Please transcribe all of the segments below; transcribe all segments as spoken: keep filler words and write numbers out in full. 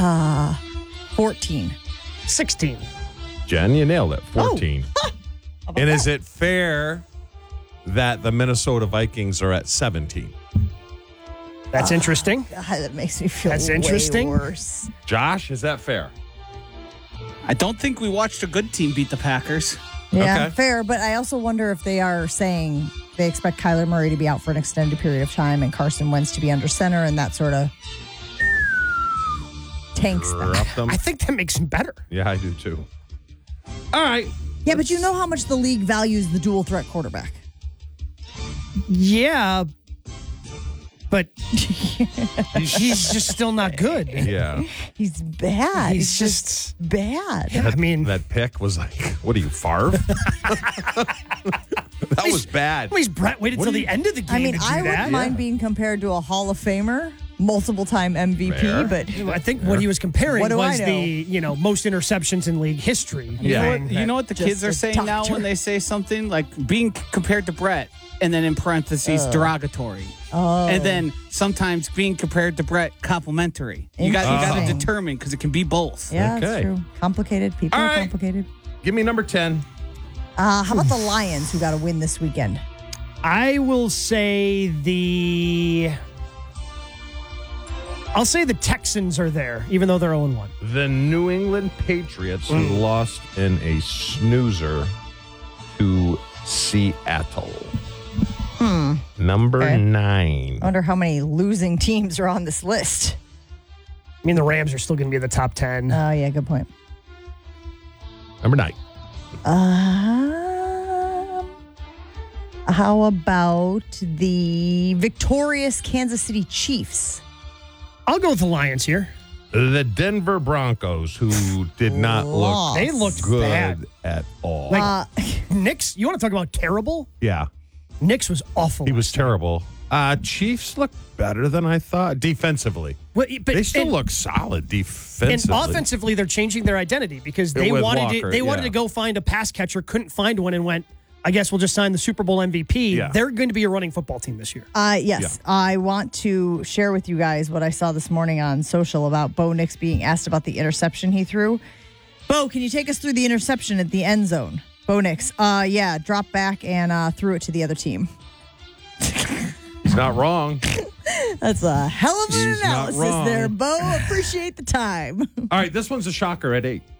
Uh, fourteen. sixteen. Jen, you nailed it. fourteen. Oh. And is it fair that the Minnesota Vikings are at seventeen? That's uh, interesting. God, that makes me feel That's way interesting. worse. Josh, is that fair? I don't think we watched a good team beat the Packers. Yeah, Okay. fair. But I also wonder if they are saying they expect Kyler Murray to be out for an extended period of time and Carson Wentz to be under center, and that sort of tanks them. Interrupt them? I think that makes him better. Yeah, I do too. All right. Yeah, but you know how much the league values the dual threat quarterback. Yeah, but he's just still not good. Yeah. He's bad. He's He's, just- just bad. I mean, That pick was like, what are you, Favre? That was bad. At least Brett waited What till do the you- end of the game I mean, to do I that. wouldn't mind being compared to a Hall of Famer, multiple time M V P, Fair. but I think what he was comparing What do I was know? the you know most interceptions in league history. You know Yeah. what, you know what the Just kids a are saying now doctor. when they say something like being c- compared to Brett, and then in parentheses derogatory, oh, and then sometimes being compared to Brett complimentary. You got you got to Interesting. determine because it can be both. yeah, Okay. that's true. Complicated. People All are right. complicated. Give me number ten. Uh, how about the Lions who got a win this weekend? I will say the. I'll say the Texans are there, even though they're oh and one. The New England Patriots who lost in a snoozer to Seattle. Hmm. Number Okay. nine. I wonder how many losing teams are on this list. I mean, the Rams are still going to be in the top ten. Oh, yeah, good point. Number nine. Um, how about the victorious Kansas City Chiefs? I'll go with the Lions here. The Denver Broncos, who did not Lost. look They looked good bad. at all. Like Uh, Knicks, you want to talk about terrible? yeah, Knicks was awful. he was terrible. Uh, Chiefs look better than I thought defensively. Well, but, They still and, look solid and defensively. offensively, they're changing their identity because they With wanted Walker, to, they wanted yeah. to go find a pass catcher, couldn't find one, and went, I guess we'll just sign the Super Bowl M V P. Yeah. They're going to be a running football team this year. Uh, yes, I want to share with you guys what I saw this morning on social about Bo Nix being asked about the interception he threw. Bo, can you take us through the interception at the end zone? Bo Nix, uh, yeah, dropped back and uh, threw it to the other team. He's not wrong. That's a hell of an He's not analysis wrong. there, Bo. Appreciate the time. All right, this one's a shocker at eight.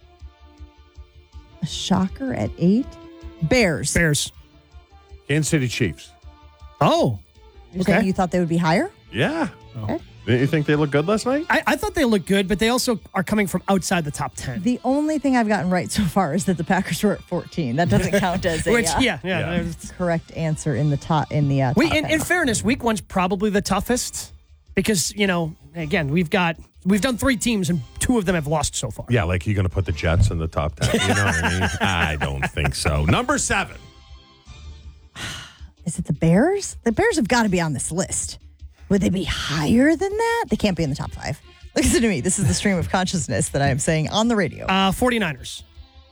A shocker at eight. Bears. Bears. Kansas City Chiefs. Oh, You're okay. saying you thought they would be higher? Yeah. Okay. Didn't you think they looked good last night? I, I thought they looked good, but they also are coming from outside the top ten. The only thing I've gotten right so far is that the Packers were at fourteen. That doesn't count as a Which, uh, yeah, yeah. Yeah. there's- correct answer in the top in the uh, We, top in, ten. in fairness, week one's probably the toughest because, you know, again, we've got, we've done three teams and two of them have lost so far. Yeah, like you're going to put the Jets in the top ten. You know what I mean? I don't think so. Number seven. Is it the Bears? The Bears have got to be on this list. Would they be higher than that? They can't be in the top five. Listen to me. This is the stream of consciousness that I am saying on the radio. Uh, 49ers.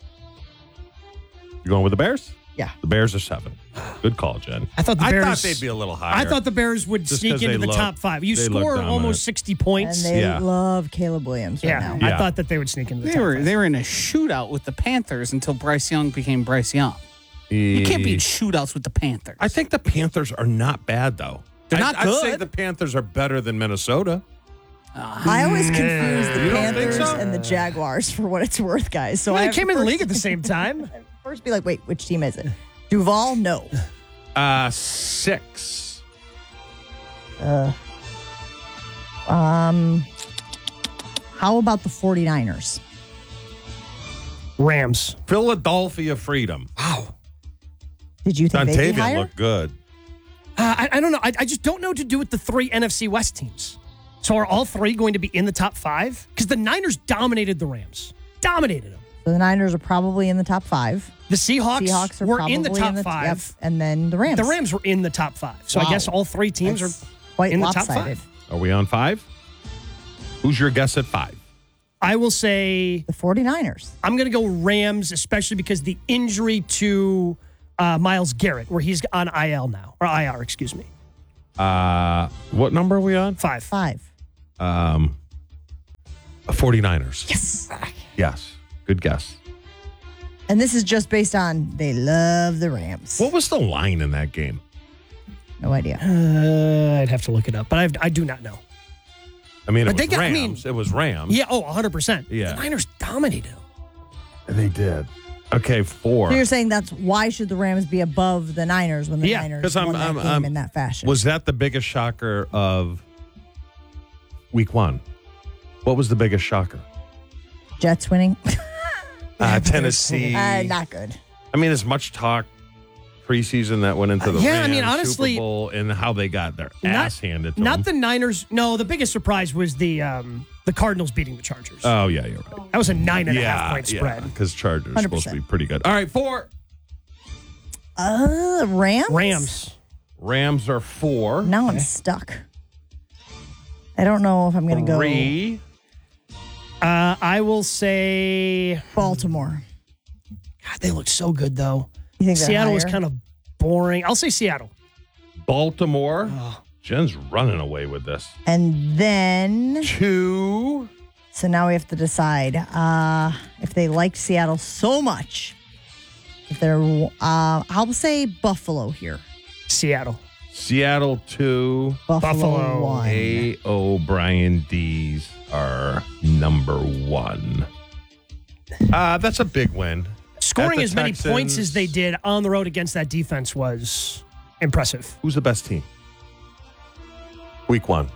You going with the Bears? Yeah. The Bears are seven. Good call, Jen. I thought the I Bears. thought they'd be a little higher. I thought the Bears would Just sneak 'cause into they the look- top five. You they look score dominant. almost sixty and points. they yeah. love Caleb Williams right yeah, now. I Yeah. thought that they would sneak into the They top were five. they were in a shootout with the Panthers until Bryce Young became Bryce Young. You can't be in shootouts with the Panthers. I think the Panthers are not bad, though. They're I- not I'd say good. the Panthers are better than Minnesota. I always confuse the You don't think Panthers so? and the Jaguars for what it's worth, guys. So Well, I they have came to in the first- league at the same time. First, be like, wait, which team is it? Duval? No. Uh, six. Um, how about the 49ers? Rams. Philadelphia Freedom. Did you think they'd be Dontavian higher? looked good. Uh, I, I don't know. I, I just don't know what to do with the three N F C West teams. So are all three going to be in the top five? Because the Niners dominated the Rams. Dominated them. So the Niners are probably in the top five. The Seahawks, Seahawks are were probably in the top yep, five. and then the Rams. The Rams were in the top five. So Wow. I guess all three teams That's are quite in the top lopsided. five. Are we on five? Who's your guess at five? I will say The 49ers. I'm going to go Rams, especially because the injury to uh, Myles Garrett, where he's on I L now, or I R, excuse me. Uh, what number are we on? Five. Five. Um, forty-niners. Yes. Yes. Good guess. And this is just based on they love the Rams. What was the line in that game? No idea. Uh, I'd have to look it up, but I've, I do not know. I mean, it But was they got- I mean- Rams. it was Rams. Yeah, oh, one hundred percent. Yeah. The Niners dominated them. They did. Okay, four. So you're saying that's why should the Rams be above the Niners when the Yeah, Niners 'cause won I'm- that I'm- game I'm- in that fashion? Was that the biggest shocker of week one? What was the biggest shocker? Jets winning? Uh, Tennessee. uh, not good. I mean, as much talk preseason that went into the Uh, yeah, I Rams mean, honestly- Super Bowl and how they got their ass handed to Not them. the Niners. No, the biggest surprise was the um, the Cardinals beating the Chargers. Oh, yeah, you're right. that was a nine and a half Yeah, point yeah, spread. because Chargers are one hundred supposed to percent. be pretty good. All right, four. Uh, Rams? Rams. Rams are four. Now I'm stuck. I don't know if I'm going to go Three. Uh, I will say, Baltimore. God, they looked so good though. You think they're Seattle was higher? kind of boring. I'll say Seattle. Baltimore. Jen's running away with this. And then, Two. so now we have to decide uh, if they liked Seattle so much. If they're, uh, I'll say Buffalo here. Seattle. Seattle two. Buffalo, Buffalo. one. A. O'Brien D's are number one. Uh, that's a big win. Scoring At the as many Texans- points as they did on the road against that defense was impressive. Who's the best team? Week one.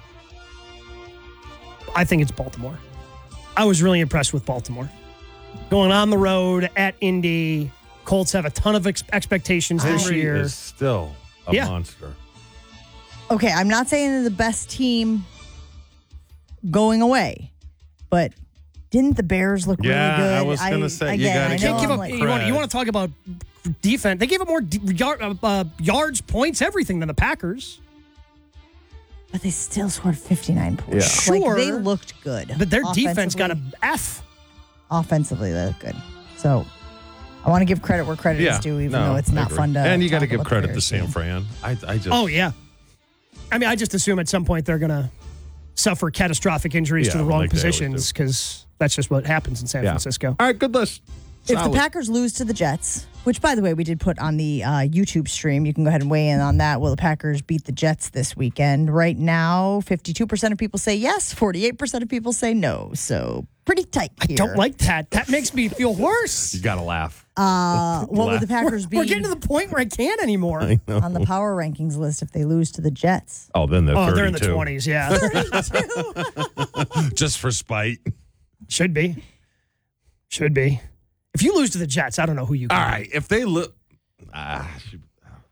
I think it's Baltimore. I was really impressed with Baltimore. Going on the road at Indy. Colts have a ton of ex- expectations this Henry year. is still a Yeah. monster. Okay, I'm not saying they're the best team going away, but didn't the Bears look Yeah, really good? I was gonna say, you again, gotta I give know Can't give I'm up, like- you, want, you cred. want to talk about defense? They gave up more d- yard, uh, uh, yards, points, everything than the Packers. but they still scored fifty-nine points. Yeah. Like, Sure. they looked good. But their defense got Offensively- a F. offensively they look good. So I want to give credit where credit Yeah, is due, even no, though it's I not agree. fun to. And you got to talk give about the credit to Bears San game. Fran. I, I just. Oh, yeah. I mean, I just assume at some point they're going to suffer catastrophic injuries Yeah, to the wrong like they always positions do. because that's just what happens in San Yeah. Francisco. All right, good list. If the Solid. Packers lose to the Jets, which by the way we did put on the uh, YouTube stream, you can go ahead and weigh in on that. Will the Packers beat the Jets this weekend? Right now, fifty-two percent of people say yes, forty-eight percent of people say no. So pretty tight I here. don't like that. That makes me feel worse. You got to laugh. Uh, what would the Packers be We're getting to the point where I can't anymore. on the power rankings list if they lose to the Jets? Oh, then they're Oh, thirty-two. they're in the twenties, yeah. Just for spite. Should be. Should be. If you lose to the Jets, I don't know who you All can. right, if they look. Ah, should-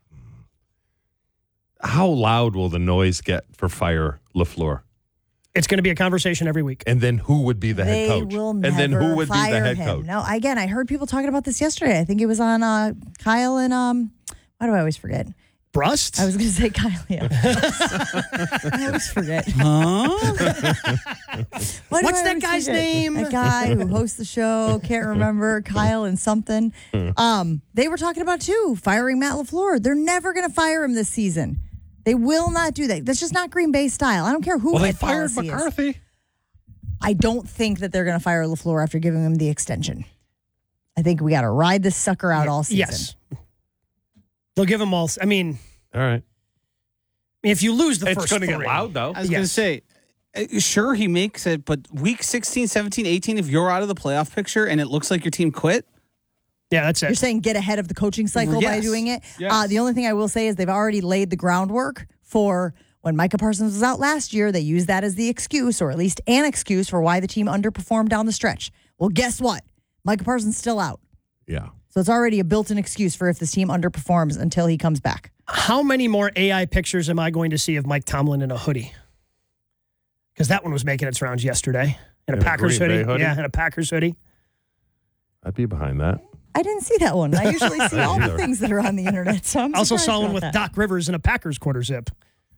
how loud will the noise get for Fire LaFleur? It's going to be a conversation every week. And then who would be the They head coach? will and never then who would be the fire head him. coach? No, again, I heard people talking about this yesterday. I think it was on uh, Kyle and um. Why do I always forget? Brust? I was going to say Kyle. Yeah. I always forget. Huh? Why do What's I that always guy's forget? name? That guy who hosts the show. Can't remember. Kyle and something. Um, they were talking about too firing Matt LaFleur. They're never going to fire him this season. They will not do that. That's just not Green Bay style. I don't care who. Well, they head fired policy is. McCarthy. I don't think that they're going to fire LaFleur after giving him the extension. I think we got to ride this sucker out all season. Yes. They'll give them all. I mean, All right. if you lose the It's first going to get three- loud, though. I was going to Yes. say, uh, sure, he makes it, but week sixteen, seventeen, eighteen, if you're out of the playoff picture and it looks like your team quit, Yeah, that's You're it. saying get ahead of the coaching cycle by Yes. doing it. Yes. Uh, the only thing I will say is they've already laid the groundwork for when Micah Parsons was out last year. They used that as the excuse, or at least an excuse, for why the team underperformed down the stretch. Well, guess what? Micah Parsons still out. Yeah. So it's already a built-in excuse for if this team underperforms until he comes back. How many more A I pictures am I going to see of Mike Tomlin in a hoodie? Because that one was making its rounds yesterday. In a In a Packers Green Bay hoodie. hoodie? Yeah, in a Packers hoodie. I'd be behind that. I didn't see that one. I usually see all the Either. things that are on the internet. So I'm I also surprised saw one about with that. Doc Rivers in a Packers quarter zip.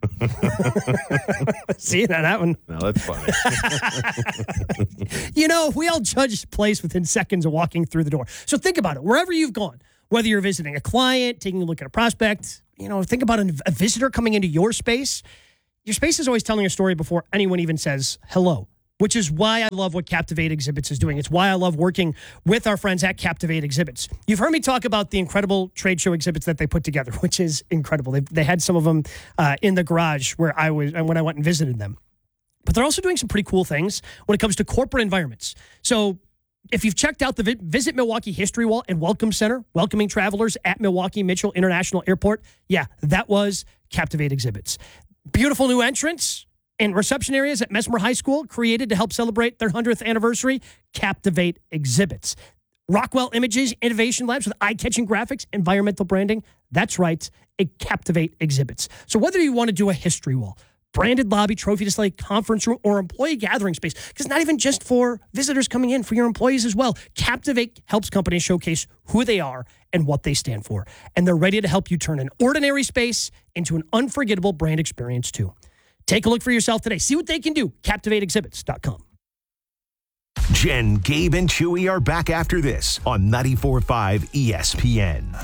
See that, that one? No, that's funny. You know, we all judge place within seconds of walking through the door. So think about it. Wherever you've gone, whether you're visiting a client, taking a look at a prospect, you know, think about a, a visitor coming into your space. Your space is always telling a story before anyone even says hello. which is why I love what Captivate Exhibits is doing. It's why I love working with our friends at Captivate Exhibits. You've heard me talk about the incredible trade show exhibits that they put together, which is incredible. They, they had some of them uh, in the garage where I was, when I went and visited them. But they're also doing some pretty cool things when it comes to corporate environments. So if you've checked out the Visit Milwaukee History Wall and Welcome Center, welcoming travelers at Milwaukee Mitchell International Airport, yeah, that was Captivate Exhibits. Beautiful new entrance and reception areas at Mesmer High School, created to help celebrate their hundredth anniversary. Captivate Exhibits. Rockwell Images Innovation Labs with eye-catching graphics, environmental branding. That's right, a Captivate Exhibits. So whether you want to do a history wall, branded lobby, trophy display, conference room, or employee gathering space, because not even just for visitors coming in, for your employees as well. Captivate helps companies showcase who they are and what they stand for. And they're ready to help you turn an ordinary space into an unforgettable brand experience too. Take a look for yourself today. See what they can do. Captivate Exhibits dot com. Jen, Gabe, and Chewy are back after this on ninety-four point five E S P N.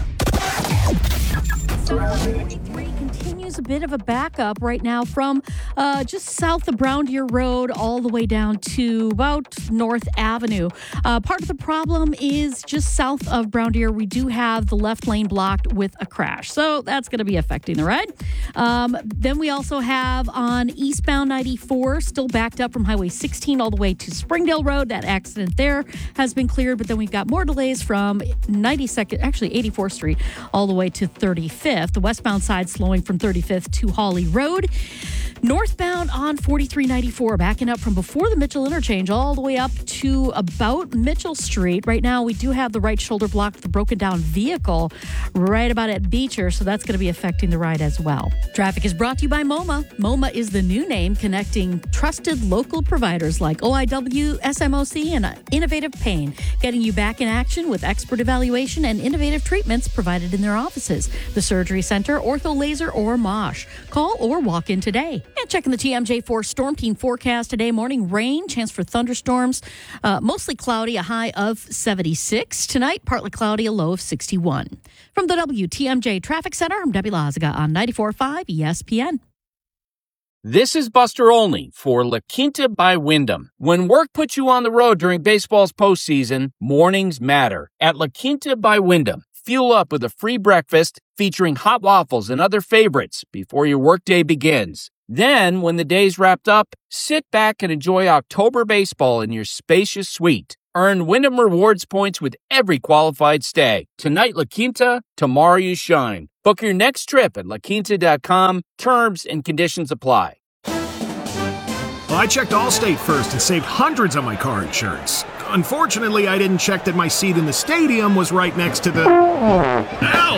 Continues a bit of a backup right now from uh, just south of Brown Deer Road all the way down to about North Avenue. Uh, part of the problem is just south of Brown Deer, we do have the left lane blocked with a crash. So that's going to be affecting the ride. Um, then we also have on eastbound ninety-four, still backed up from Highway sixteen all the way to Springdale Road. That accident there has been cleared, but then we've got more delays from ninety-second, actually eighty-fourth Street all the way to thirty-fifth. The westbound side slowing from thirty-fifth to Hawley Road. Northbound on forty-three ninety-four, backing up from before the Mitchell interchange all the way up to about Mitchell Street. Right now, we do have the right shoulder blocked with a broken down vehicle right about at Beecher, so that's going to be affecting the ride as well. Traffic is brought to you by MoMA. MoMA is the new name connecting trusted local providers like O I W, S M O C, and Innovative Pain, getting you back in action with expert evaluation and innovative treatments provided in their offices, the Surgery Center, Ortho Laser, or MOSH. Call or walk in today. And checking the T M J four Storm Team forecast today. Morning rain, chance for thunderstorms. Uh, mostly cloudy, a high of seventy-six. Tonight, partly cloudy, a low of sixty-one. From the W T M J Traffic Center, I'm Debbie Lazaga on ninety-four point five E S P N. This is Buster Olney for La Quinta by Wyndham. When work puts you on the road during baseball's postseason, mornings matter. At La Quinta by Wyndham, fuel up with a free breakfast featuring hot waffles and other favorites before your workday begins. Then, when the day's wrapped up, sit back and enjoy October baseball in your spacious suite. Earn Wyndham Rewards points with every qualified stay. Tonight, La Quinta, tomorrow you shine. Book your next trip at la quinta dot com. Terms and conditions apply. Well, I checked Allstate first and saved hundreds on my car insurance. Unfortunately, I didn't check that my seat in the stadium was right next to the... Ow!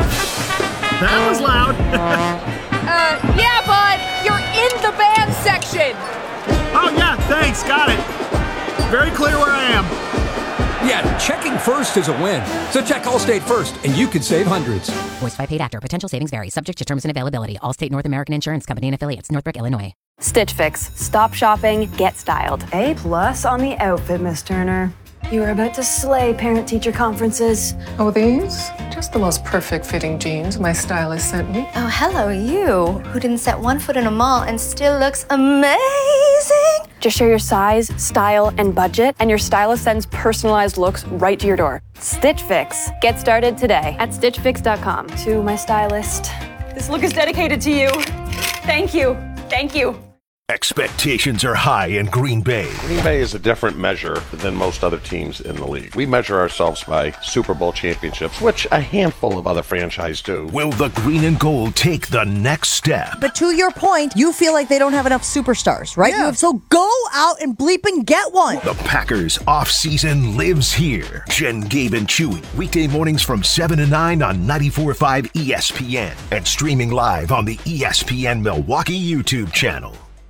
That was loud. uh, yeah, bud. You're in the band section. Oh, yeah, thanks. Got it. Very clear where I am. Yeah, checking first is a win. So check Allstate first, and you could save hundreds. Voiced by paid actor. Potential savings vary. Subject to terms and availability. Allstate North American Insurance Company and affiliates. Northbrook, Illinois. Stitch Fix. Stop shopping. Get styled. A plus on the outfit, Miss Turner. You are about to slay parent-teacher conferences. Oh, these? Just the most perfect fitting jeans my stylist sent me. Oh, hello, you, who didn't set one foot in a mall and still looks amazing. Just share your size, style, and budget, and your stylist sends personalized looks right to your door. Stitch Fix. Get started today at stitch fix dot com. To my stylist. This look is dedicated to you. Thank you. Thank you. Expectations are high in Green Bay. Green Bay is a different measure than most other teams in the league. We measure ourselves by Super Bowl championships, which a handful of other franchises do. Will the green and gold take the next step? But to your point, you feel like they don't have enough superstars, right? Yeah. You have, so go out and bleep and get one. The Packers off-season lives here. Jen, Gabe, and Chewy. Weekday mornings from seven to nine on ninety-four point five E S P N. And streaming live on the E S P N Milwaukee YouTube channel.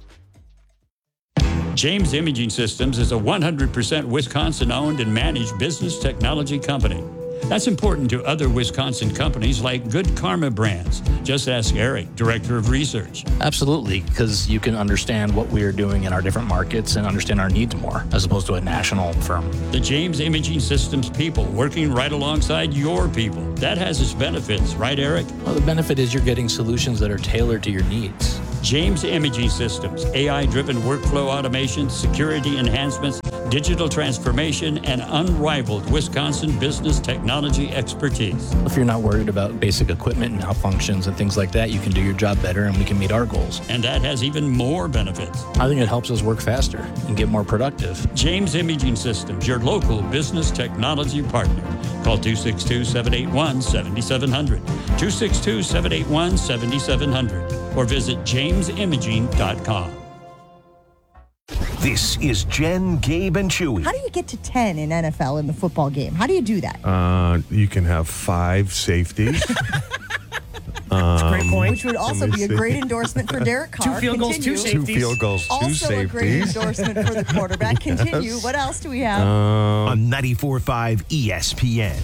James Imaging Systems is a one hundred percent Wisconsin-owned and managed business technology company. That's important to other Wisconsin companies like Good Karma Brands. Just ask Eric, Director of Research. Absolutely, because you can understand what we are doing in our different markets and understand our needs more, as opposed to a national firm. The James Imaging Systems people working right alongside your people. That has its benefits, right, Eric? Well, the benefit is you're getting solutions that are tailored to your needs. James Imaging Systems, A I-driven workflow automation, security enhancements, digital transformation, and unrivaled Wisconsin business technology expertise. If you're not worried about basic equipment and malfunctions and things like that, you can do your job better and we can meet our goals. And that has even more benefits. I think it helps us work faster and get more productive. James Imaging Systems, your local business technology partner. Call two six two, seven eight one, seven seven zero zero, two six two, seven eight one, seven seven zero zero, or visit james imaging dot com. This is Jen, Gabe, and Chewy. How do you get to ten in N F L in the football game? How do you do that? Uh, you can have five safeties. That's a great point. Which would also be a great endorsement for Derek Carr. Two field goals, Continue. two safeties. Two field goals, two Also safeties. a great endorsement for the quarterback. Continue. Yes. What else do we have? Uh, On ninety-four point five E S P N.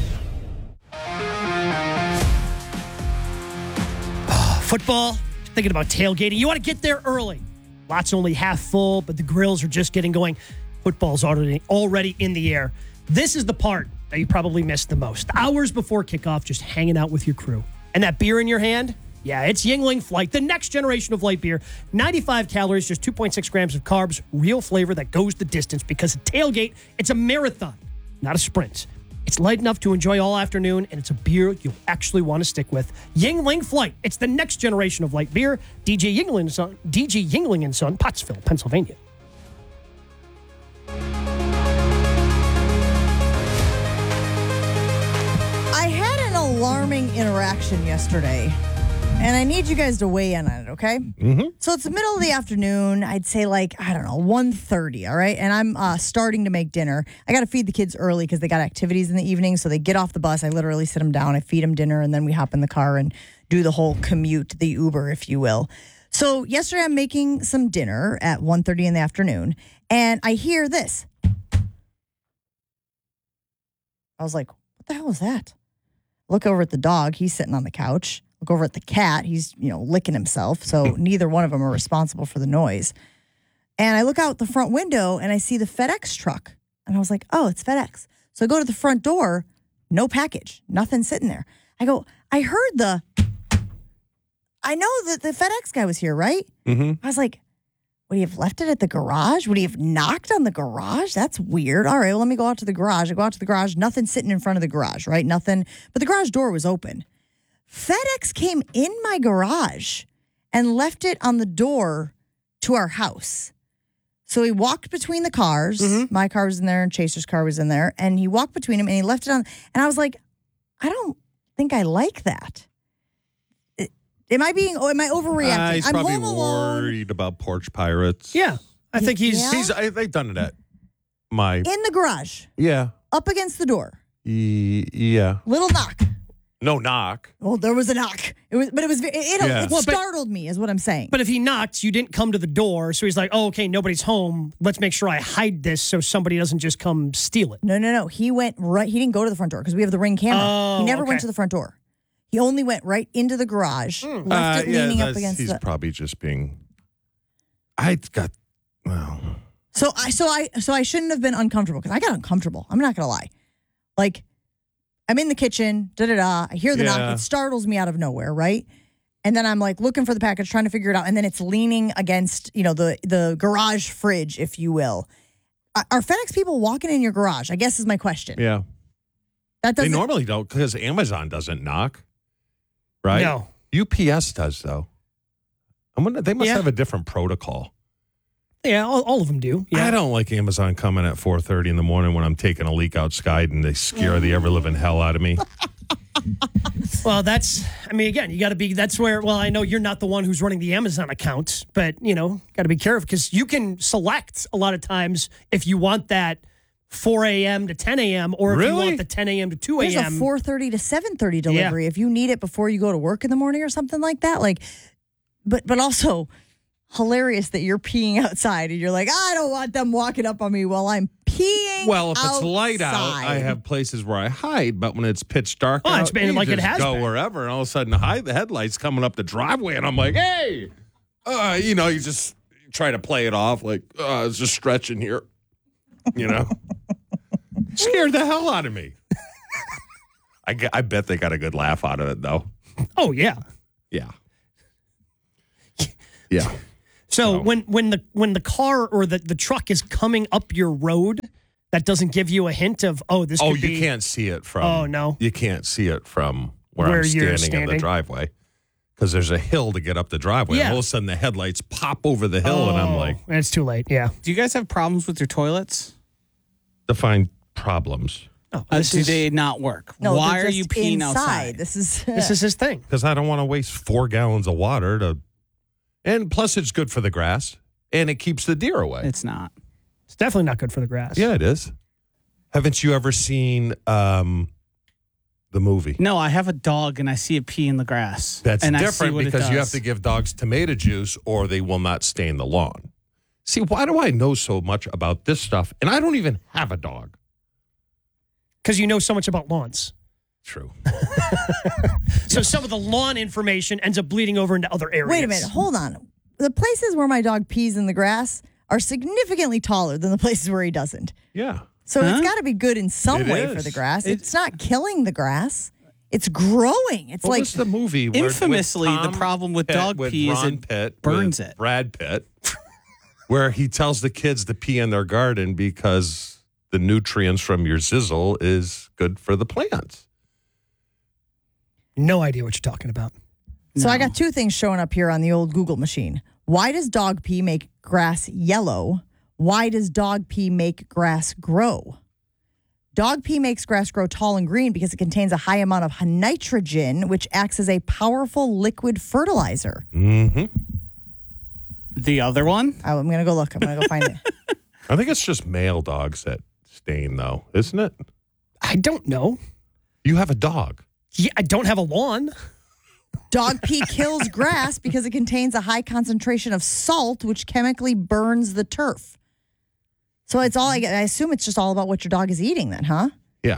Football, thinking about tailgating. You want to get there early. Lots only half full, but the grills are just getting going. Football's already already in the air. This is the part that you probably missed the most. Hours before kickoff, just hanging out with your crew. And that beer in your hand? Yeah, it's Yingling Flight, the next generation of light beer. ninety-five calories, just two point six grams of carbs, real flavor that goes the distance because at tailgate, it's a marathon, not a sprint. It's light enough to enjoy all afternoon, and it's a beer you'll actually want to stick with. Yingling Flight. It's the next generation of light beer. D J Yingling and Son, D J Yingling and Son, Pottsville, Pennsylvania. I had an alarming interaction yesterday, and I need you guys to weigh in on it, okay? Mm-hmm. So it's the middle of the afternoon. I'd say like, I don't know, one thirty, all right? And I'm uh, starting to make dinner. I got to feed the kids early because they got activities in the evening. So they get off the bus. I literally sit them down. I feed them dinner, and then we hop in the car and do the whole commute, the Uber, if you will. So yesterday I'm making some dinner at one thirty in the afternoon, and I hear this. I was like, what the hell is that? Look over at the dog. He's sitting on the couch. Look over at the cat. He's, you know, licking himself. So neither one of them are responsible for the noise. And I look out the front window and I see the FedEx truck. And I was like, oh, it's FedEx. So I go to the front door. No package. Nothing sitting there. I go, I heard the, I know that the FedEx guy was here, right? Mm-hmm. I was like, would he have left it at the garage? Would he have knocked on the garage? That's weird. All right, well, let me go out to the garage. I go out to the garage. Nothing sitting in front of the garage, right? Nothing. But the garage door was open. FedEx came in my garage and left it on the door to our house. So he walked between the cars. Mm-hmm. My car was in there and Chaser's car was in there. And he walked between them and he left it on. And I was like, I don't think I like that. Am I being, am I overreacting? Uh, he's I'm probably home alone. worried about porch pirates. Yeah, I think he's. Yeah? He's. I, they've done it at my. In the garage. Yeah. Up against the door. E- yeah. Little knock. No knock. Well, there was a knock. It was, but it was. It, it, Yeah. it Well, but- startled me, is what I'm saying. But if he knocked, you didn't come to the door. So he's like, oh, okay, nobody's home. Let's make sure I hide this so somebody doesn't just come steal it. No, no, no. He went right. He didn't go to the front door because we have the Ring camera. Oh, he never okay. went to the front door. He only went right into the garage, left Uh, it yeah, leaning up that's- against he's the. probably just being. I got. Well. So I, so I, so I shouldn't have been uncomfortable because I got uncomfortable. I'm not gonna lie. Like, I'm in the kitchen, da da da. I hear the Yeah. knock. It startles me out of nowhere, right? And then I'm like looking for the package, trying to figure it out, and then it's leaning against, you know, the the garage fridge, if you will. Are are FedEx people walking in your garage? I guess is my question. Yeah. That They doesn't. normally don't because Amazon doesn't knock. Right? No. U P S does though. I'm gonna. They must Yeah. have a different protocol. Yeah, all, all of them do. Yeah. I don't like Amazon coming at four thirty in the morning when I'm taking a leak outside and they scare the ever living hell out of me. Well, that's, I mean, again, you got to be, that's where, well, I know you're not the one who's running the Amazon account, but, you know, got to be careful because you can select a lot of times if you want that four a.m. to ten a.m. or if you Really? want the ten a.m. to two a.m. There's a four thirty to seven thirty delivery if you need it before you go to work in the morning or something like that. Like, but but also hilarious that you're peeing outside and you're like, I don't want them walking up on me while I'm peeing. Well, if it's outside. light out, I have places where I hide. But when it's pitch dark, Oh, out, it's been you like it just has go been. wherever, and all of a sudden, hide the headlights coming up the driveway, and I'm like, hey, uh, you know, you just try to play it off like, uh, it's just stretching here, you know. Scared the hell out of me. I, ge- I bet they got a good laugh out of it, though. Oh, yeah. Yeah. Yeah. So when when the when the car or the, the truck is coming up your road, that doesn't give you a hint of, oh, this Oh, could you be... can't see it from. Oh, no. You can't see it from where, Where I'm you're standing, in the standing. driveway because there's a hill to get up the driveway. Yeah. And all of a sudden, the headlights pop over the hill, and I'm Oh, like, it's too late. Yeah. Do you guys have problems with your toilets? define problems. Oh, Uh, do they not work? No, Why they're are you just peeing inside. outside? This is This is his thing. Because I don't want to waste four gallons of water to. And plus, it's good for the grass, and it keeps the deer away. It's not. It's definitely not good for the grass. Yeah, it is. Haven't you ever seen um, the movie? No, I have a dog and I see it pee in the grass. That's and I see different what it because you have does. to give dogs tomato juice or they will not stain the lawn. See, why do I know so much about this stuff? And I don't even have a dog. Because you know so much about lawns. True. So some of the lawn information ends up bleeding over into other areas. Wait a minute. Hold on. The places where my dog pees in the grass are significantly taller than the places where he doesn't. Yeah. So Huh? it's got to be good in some It way is. for the grass. It- it's not killing the grass. It's growing. It's What like was the movie? where- with Infamously, the Tom problem with Pitt, dog with pee is Ron it Pitt, burns with it. Brad Pitt, where he tells the kids to pee in their garden because the nutrients from your zizzle is good for the plants. No idea what you're talking about. So I got two things showing up here on the old Google machine. Why does dog pee make grass yellow? Why does dog pee make grass grow? Dog pee makes grass grow tall and green because it contains a high amount of nitrogen, which acts as a powerful liquid fertilizer. Mm-hmm. The other one? Oh, I'm going to go look. I'm going to go find it. I think it's just male dogs that stain, though, isn't it? I don't know. You have a dog. Yeah, I don't have a lawn. Dog pee kills grass because it contains a high concentration of salt, which chemically burns the turf. So it's all, I I assume it's just all about what your dog is eating then, huh? Yeah.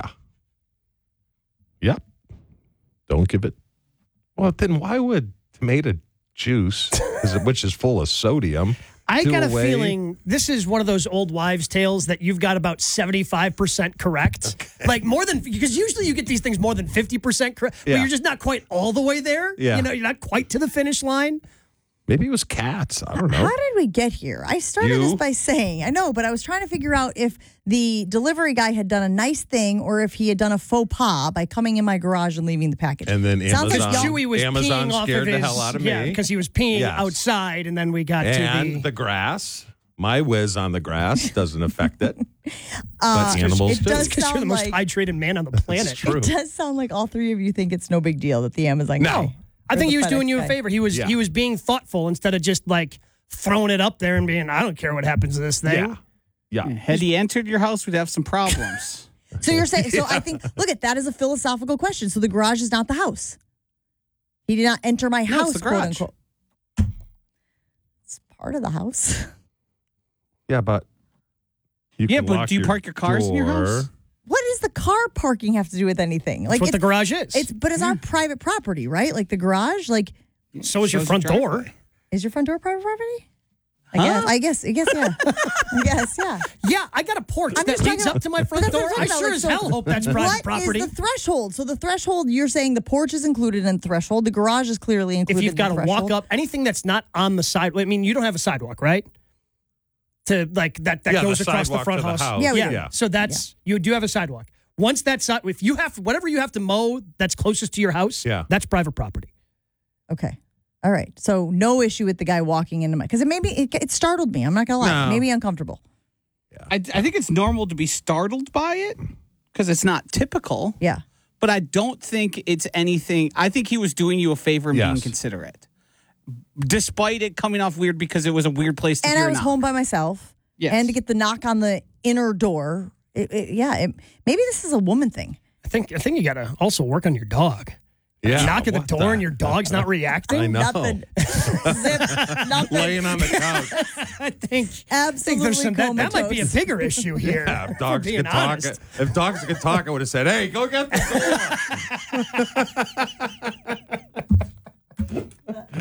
Yep. Don't give it. Well, then why would tomato juice, is it- which is full of sodium, I do got a away? feeling this is one of those old wives' tales that you've got about seventy-five percent correct. Okay. Like more than, because usually you get these things more than fifty percent correct, Yeah. but you're just not quite all the way there. Yeah. You know, you're not quite to the finish line. Maybe it was cats. I don't know. How did we get here? I started You? this by saying, I know, but I was trying to figure out if the delivery guy had done a nice thing or if he had done a faux pas by coming in my garage and leaving the package. And then Sounds like Amazon, y'all- Chewy was Amazon peeing off scared of the his, hell out of yeah, me. because he was peeing Yes. outside, and then we got And to the. the grass, my whiz on the grass doesn't affect it. Uh, but animals it do. does Because you're the sound most like- hydrated man on the planet. true. It does sound like all three of you think it's no big deal that the Amazon No. guy. I or think the he was FedEx doing you a guy- favor. He was Yeah. he was being thoughtful instead of just like throwing it up there and being, I don't care what happens to this thing. Yeah. Yeah. Had he entered your house, we'd have some problems. So you're saying, so I think, look at that as a philosophical question. So the garage is not the house. He did not enter my No, it's house, the quote garage. unquote. It's part of the house. Yeah, but you Yeah, can but lock do you park your cars in your door. house? What does the car parking have to do with anything? That's what the garage is. It's but it's our private property, right? Like the garage, like so is your So's front the door. driveway. is your front door private property? I Huh? guess. I guess. I guess. Yeah. I guess. Yeah. Yeah, I got a porch I'm that just leads talking up to my front But that's door. what I'm I talking sure about, as like, so hell hope that's private What property. is the threshold? So the threshold, you're saying the porch is included in the threshold. The garage is clearly included. If you've in got the to walk threshold. up, anything that's not on the side. I mean, you don't have a sidewalk, right? To like that that Yeah, the goes across the sidewalk front to the house. house. Yeah, we yeah. do. Yeah. So that's you do have a sidewalk. Once that side, if you have whatever you have to mow that's closest to your house, Yeah. that's private property. Okay. All right. So no issue with the guy walking into my because it maybe it, it startled me. I'm not gonna lie. No. It made me uncomfortable. I, I think it's normal to be startled by it because it's not typical. Yeah. But I don't think it's anything. I think he was doing you a favor and being Yes. considerate, despite it coming off weird because it was a weird place to And hear I was knock. home by myself. Yes. And to get the knock on the inner door. It, it, yeah. It, maybe this is a woman thing. I think I think you got to also work on your dog. Yeah. Knock at the what door and your dog's not reacting. I know. Nothing. Zip. Nothing. Laying on the couch. I think Absolutely. I think there's some that, that might be a comatose. bigger issue here. Yeah, if if dogs we're being could talk, honest. if dogs could talk, I would have said, "Hey, go get the door."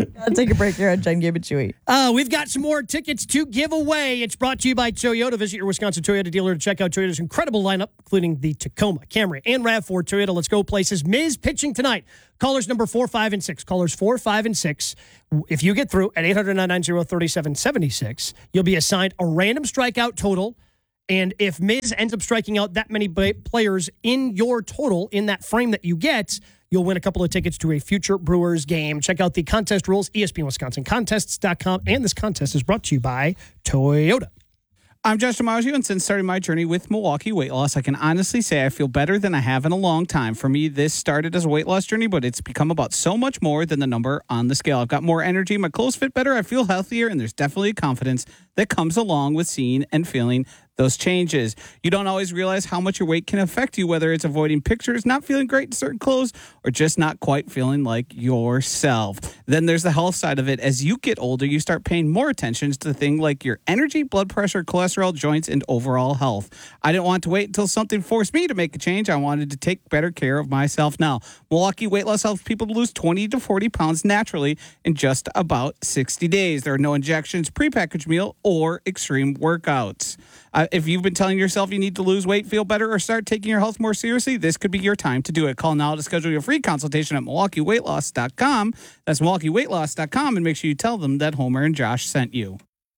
Gotta take a break here on Jen, Gabe, and Chewy. Uh, we've got some more tickets to give away. It's brought to you by Toyota. Visit your Wisconsin Toyota dealer to check out Toyota's incredible lineup, including the Tacoma, Camry, and RAV four Toyota. Let's go places. Miz pitching tonight. Callers number four, five, and six. Callers four, five, and six. If you get through at eight hundred, nine nine zero, three seven seven six, you'll be assigned a random strikeout total. And if Miz ends up striking out that many players in your total, in that frame that you get, you'll win a couple of tickets to a future Brewers game. Check out the contest rules, E S P N Wisconsin Contests dot com. And this contest is brought to you by Toyota. I'm Josh DiMaggio, and since starting my journey with Milwaukee weight loss, I can honestly say I feel better than I have in a long time. For me, this started as a weight loss journey, but it's become about so much more than the number on the scale. I've got more energy, my clothes fit better, I feel healthier, and there's definitely a confidence that comes along with seeing and feeling those changes. You don't always realize how much your weight can affect you, whether it's avoiding pictures, not feeling great in certain clothes, or just not quite feeling like yourself. Then there's the health side of it. As you get older, you start paying more attention to things like your energy, blood pressure, cholesterol, joints, and overall health. I didn't want to wait until something forced me to make a change. I wanted to take better care of myself now. Milwaukee Weight Loss helps people to lose twenty to forty pounds naturally in just about sixty days. There are no injections, prepackaged meal, or extreme workouts. Uh, if you've been telling yourself you need to lose weight, feel better, or start taking your health more seriously, this could be your time to do it. Call now to schedule your free consultation at Milwaukee Weight Loss dot com. That's Milwaukee Weight Loss dot com, and make sure you tell them that Homer and Josh sent you.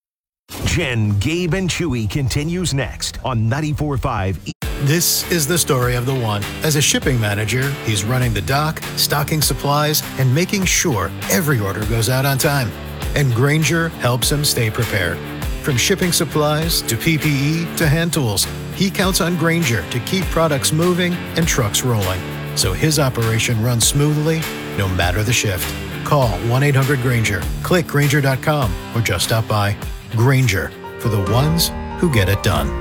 Jen, Gabe, and Chewy continues next on ninety-four point five. This is the story of the one. As a shipping manager, he's running the dock, stocking supplies, and making sure every order goes out on time. And Grainger helps him stay prepared. From shipping supplies to P P E to hand tools, he counts on Grainger to keep products moving and trucks rolling, so his operation runs smoothly no matter the shift. Call one eight hundred Grainger, click Grainger dot com, or just stop by. Grainger, for the ones who get it done.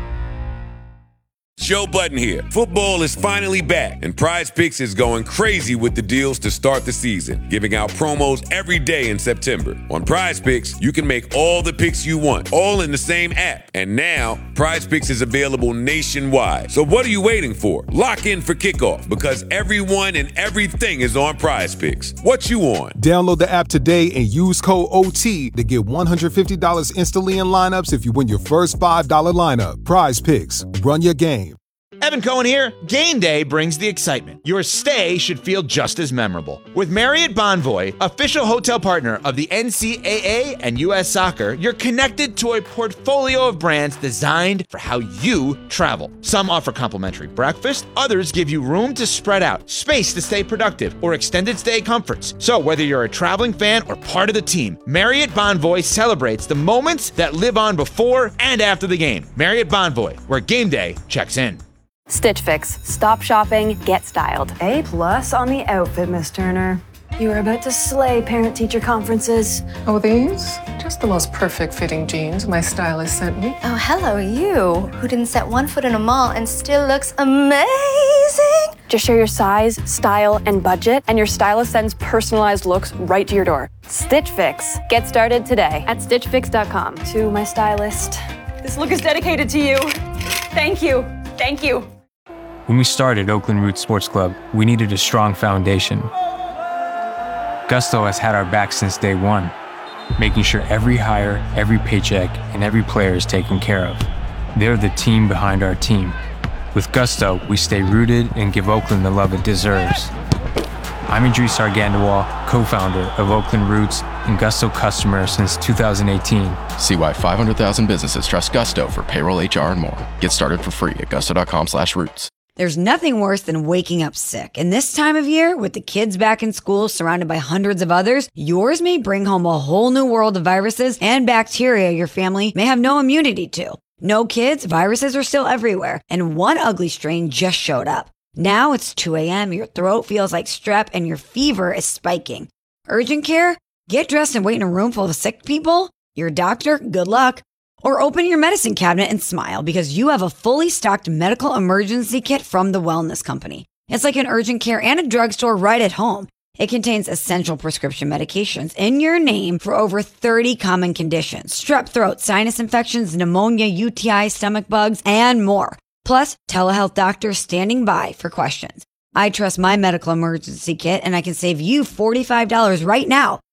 Joe Budden here. Football is finally back, and Prize Picks is going crazy with the deals to start the season, giving out promos every day in September. On Prize Picks, you can make all the picks you want, all in the same app. And now, Prize Picks is available nationwide. So what are you waiting for? Lock in for kickoff, because everyone and everything is on Prize Picks. What you on? Download the app today and use code O T to get one hundred fifty dollars instantly in lineups if you win your first five dollars lineup. Prize Picks. Run your game. Evan Cohen here. Game day brings the excitement. Your stay should feel just as memorable. With Marriott Bonvoy, official hotel partner of the N C double A and U S Soccer, you're connected to a portfolio of brands designed for how you travel. Some offer complimentary breakfast, others give you room to spread out, space to stay productive, or extended stay comforts. So whether you're a traveling fan or part of the team, Marriott Bonvoy celebrates the moments that live on before and after the game. Marriott Bonvoy, where game day checks in. Stitch Fix. Stop shopping, get styled. A plus on the outfit, Miss Turner. You are about to slay parent-teacher conferences. Oh, these? Just the most perfect fitting jeans my stylist sent me. Oh, hello, you, who didn't set one foot in a mall and still looks amazing. Just share your size, style, and budget, and your stylist sends personalized looks right to your door. Stitch Fix. Get started today at stitch fix dot com. To my stylist. This look is dedicated to you. Thank you. Thank you. When we started Oakland Roots Sports Club, we needed a strong foundation. Gusto has had our back since day one, making sure every hire, every paycheck, and every player is taken care of. They're the team behind our team. With Gusto, we stay rooted and give Oakland the love it deserves. I'm Idris Argandawal, co-founder of Oakland Roots and Gusto customer since two thousand eighteen. See why five hundred thousand businesses trust Gusto for payroll, H R, and more. Get started for free at gusto dot com slash roots. There's nothing worse than waking up sick. And this time of year, with the kids back in school surrounded by hundreds of others, yours may bring home a whole new world of viruses and bacteria your family may have no immunity to. No kids, viruses are still everywhere. And one ugly strain just showed up. Now it's two a.m., your throat feels like strep, and your fever is spiking. Urgent care? Get dressed and wait in a room full of sick people? Your doctor? Good luck. Or open your medicine cabinet and smile because you have a fully stocked medical emergency kit from the Wellness Company. It's like an urgent care and a drugstore right at home. It contains essential prescription medications in your name for over thirty common conditions. Strep throat, sinus infections, pneumonia, U T I, stomach bugs, and more. Plus, telehealth doctors standing by for questions. I trust my medical emergency kit, and I can save you forty-five dollars right now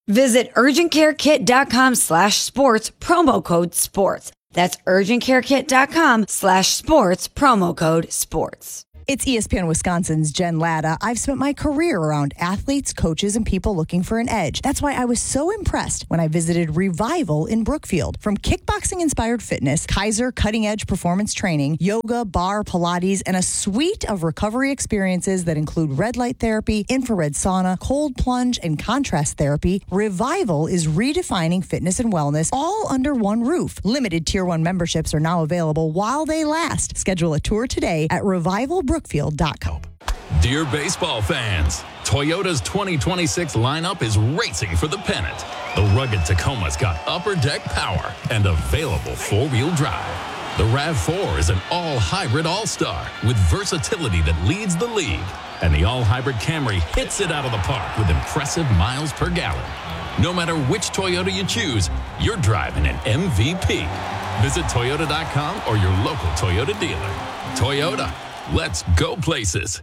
Visit urgentcarekit.com slash sports, promo code sports. That's urgentcarekit.com slash sports, promo code sports. It's E S P N Wisconsin's Jen Latta. I've spent my career around athletes, coaches, and people looking for an edge. That's why I was so impressed when I visited Revival in Brookfield. From kickboxing-inspired fitness, Kaiser cutting-edge performance training, yoga, bar, Pilates, and a suite of recovery experiences that include red light therapy, infrared sauna, cold plunge, and contrast therapy, Revival is redefining fitness and wellness all under one roof. Limited Tier one memberships are now available while they last. Schedule a tour today at revival brookfield dot com. Dear baseball fans, Toyota's twenty twenty-six lineup is racing for the pennant. The rugged Tacoma's got upper deck power and available four-wheel drive. The RAV four is an all-hybrid all-star with versatility that leads the league. And the all-hybrid Camry hits it out of the park with impressive miles per gallon. No matter which Toyota you choose, you're driving an M V P. Visit Toyota dot com or your local Toyota dealer. Toyota, let's go places.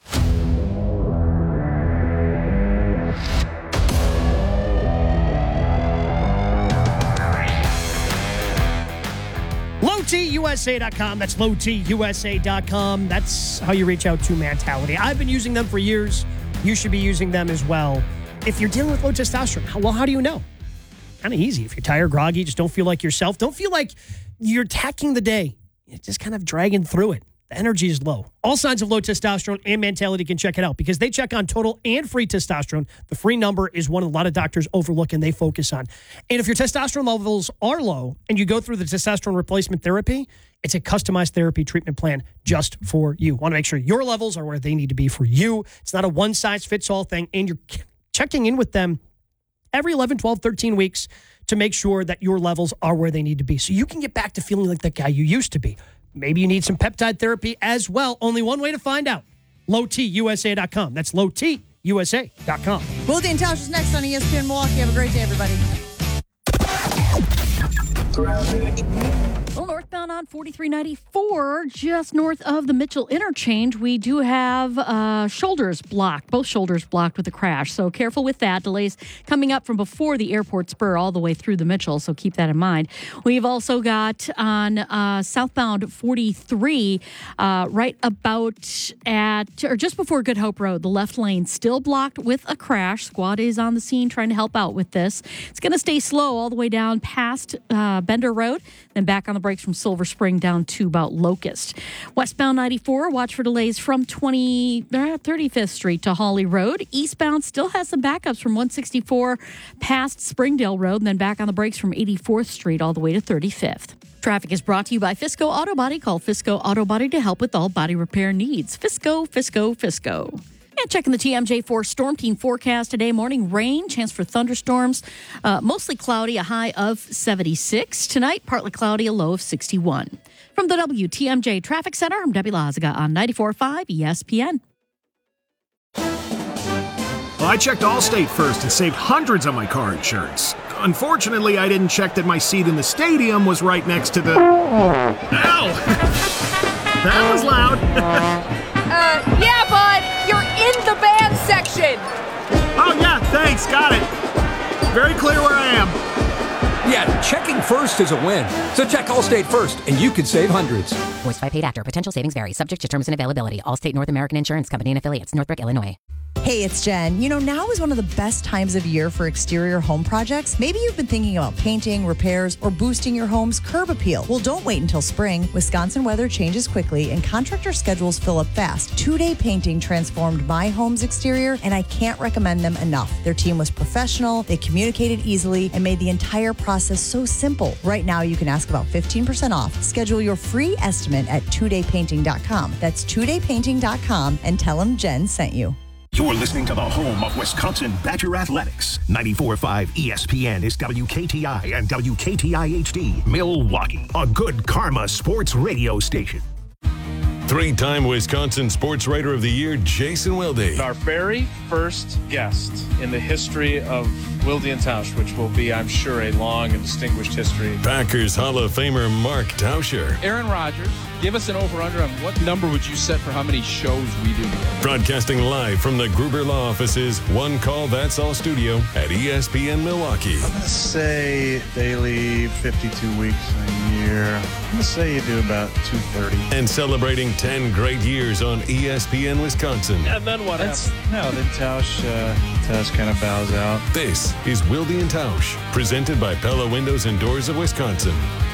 low t u s a dot com. That's low t u s a dot com. That's how you reach out to Mentality. I've been using them for years. You should be using them as well. If you're dealing with low testosterone, well, how do you know? Kind of easy. If you're tired, groggy, just don't feel like yourself, don't feel like you're attacking the day. You're just kind of dragging through it. The energy is low. All signs of low testosterone and Mentality can check it out because they check on total and free testosterone. The free number is one a lot of doctors overlook and they focus on. And if your testosterone levels are low and you go through the testosterone replacement therapy, it's a customized therapy treatment plan just for you. Want to make sure your levels are where they need to be for you. It's not a one-size-fits-all thing, and you're checking in with them every eleven, twelve, thirteen weeks to make sure that your levels are where they need to be so you can get back to feeling like that guy you used to be. Maybe you need some peptide therapy as well. Only one way to find out. low t u s a dot com. That's low t u s a dot com. Wilde and Tausch is next on E S P N Milwaukee. Have a great day, everybody. Well, northbound on forty-three ninety-four, just north of the Mitchell interchange, we do have uh, shoulders blocked, both shoulders blocked with a crash. So careful with that. Delays coming up from before the airport spur all the way through the Mitchell, so keep that in mind. We've also got on uh, southbound forty-three, uh, right about at, or just before Good Hope Road, the left lane still blocked with a crash. Squad is on the scene trying to help out with this. It's going to stay slow all the way down past uh, Bender Road, then back on the brakes from Silver Spring down to about Locust. Westbound ninety-four, watch for delays from twenty, thirty-fifth Street to Hawley Road. Eastbound still has some backups from one sixty-four past Springdale Road, and then back on the brakes from eighty-fourth Street all the way to thirty-fifth. Traffic is brought to you by Fisco Auto Body. Call Fisco Auto Body to help with all body repair needs. Fisco, Fisco, Fisco. And checking the T M J four Storm Team forecast today. Morning rain, chance for thunderstorms. Uh, mostly cloudy, a high of seventy-six. Tonight, partly cloudy, a low of sixty-one. From the W T M J Traffic Center, I'm Debbie Lazaga on ninety-four point five E S P N. Well, I checked Allstate first and saved hundreds on my car insurance. Unfortunately, I didn't check that my seat in the stadium was right next to the... Ow! That was loud. uh, yeah, bud! You're in the band section! Oh, yeah, thanks, got it. Very clear where I am. Yeah, checking first is a win. So check Allstate first, and you could save hundreds. Voiced by paid actor. Potential savings vary. Subject to terms and availability. Allstate North American Insurance Company and affiliates. Northbrook, Illinois. Hey, it's Jen. You know, now is one of the best times of year for exterior home projects. Maybe you've been thinking about painting, repairs, or boosting your home's curb appeal. Well, don't wait until spring. Wisconsin weather changes quickly, and contractor schedules fill up fast. Two-day painting transformed my home's exterior, and I can't recommend them enough. Their team was professional, they communicated easily, and made the entire process so simple. Right now, you can ask about fifteen percent off. Schedule your free estimate at two day painting dot com. That's two day painting dot com, and tell them Jen sent you. You're listening to the home of Wisconsin Badger Athletics. ninety-four point five E S P N is W K T I and W K T I H D, Milwaukee, a good karma sports radio station. Three-time Wisconsin Sports Writer of the Year, Jason Wilde. Our very first guest in the history of Wilde and Tausch, which will be, I'm sure, a long and distinguished history. Packers Hall of Famer Mark Tauscher. Aaron Rodgers, give us an over-under on what number would you set for how many shows we do together? Broadcasting live from the Gruber Law Offices, One Call That's All studio at E S P N Milwaukee. I'm going to say daily fifty-two weeks a year. I'm going to say you do about two thirty. And celebrating ten great years on E S P N Wisconsin. And then what That's, happens? No, then Tausch, uh, Tausch kind of bows out. This is Wilde and Tausch, presented by Pella Windows and Doors of Wisconsin.